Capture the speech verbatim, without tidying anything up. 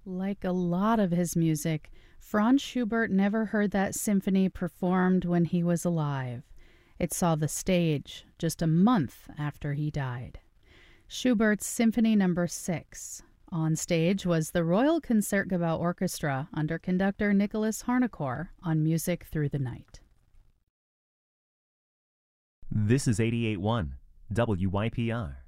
Like a lot of his music, Franz Schubert never heard that symphony performed when he was alive. It saw the stage just a month after he died. Schubert's Symphony Number six. On stage was the Royal Concertgebouw Orchestra under conductor Nicholas Harnoncourt on Music Through the Night. This is eighty-eight point one W Y P R.